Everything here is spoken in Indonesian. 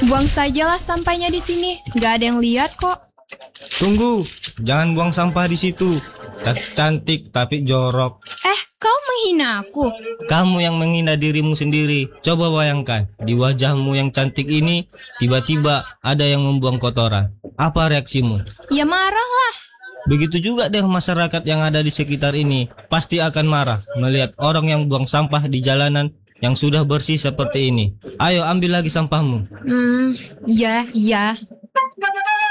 Buang sajalah sampahnya di sini. Gak ada yang lihat kok. Tunggu, jangan buang sampah di situ. Cantik tapi jorok. Kau menghina aku. Kamu yang menghina dirimu sendiri. Coba bayangkan, di wajahmu yang cantik ini, tiba-tiba ada yang membuang kotoran. Apa reaksimu? Ya marahlah. Begitu juga deh masyarakat yang ada di sekitar ini. Pasti akan marah melihat orang yang buang sampah di jalanan yang sudah bersih seperti ini. Ayo ambil lagi sampahmu. Ya.